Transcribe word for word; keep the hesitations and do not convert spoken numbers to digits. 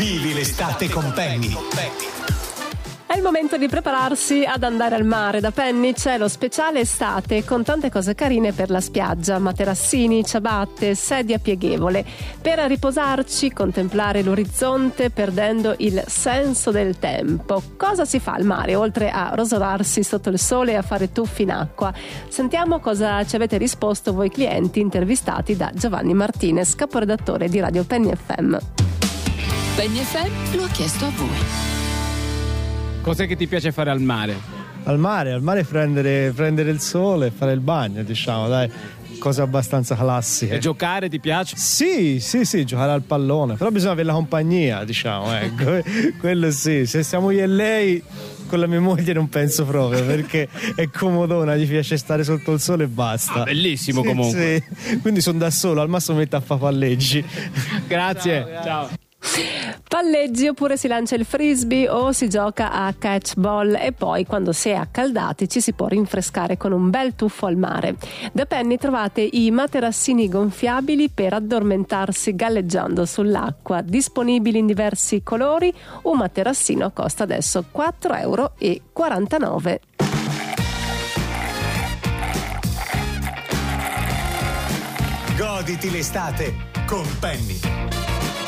Vivi l'estate con Penny. È il momento di prepararsi ad andare al mare. Da Penny c'è lo speciale estate con tante cose carine per la spiaggia: materassini, ciabatte, sedia pieghevole. Per riposarci, contemplare l'orizzonte perdendo il senso del tempo. Cosa si fa al mare oltre a rosolarsi sotto il sole e a fare tuffi in acqua? Sentiamo cosa ci avete risposto voi clienti intervistati da Giovanni Martinez, caporedattore di Radio Penny F M. Penny F M lo ha chiesto a voi. Cos'è che ti piace fare al mare? Al mare, al mare prendere, prendere il sole e fare il bagno, diciamo, dai, cose abbastanza classiche. E giocare ti piace? Sì, sì, sì, giocare al pallone, però bisogna avere la compagnia, diciamo, ecco, quello sì, se siamo io e lei, con la mia moglie non penso proprio, perché è comodona, gli piace stare sotto il sole e basta. Ah, bellissimo sì, comunque. Sì. Quindi sono da solo, al massimo metto a fa palleggi. Grazie, ciao. ciao. Palleggi oppure si lancia il frisbee o si gioca a catch ball e poi quando si è accaldati ci si può rinfrescare con un bel tuffo al mare. Da Penny trovate i materassini gonfiabili per addormentarsi galleggiando sull'acqua, disponibili in diversi colori. Un materassino costa adesso quattro euro e quarantanove. Goditi l'estate con Penny.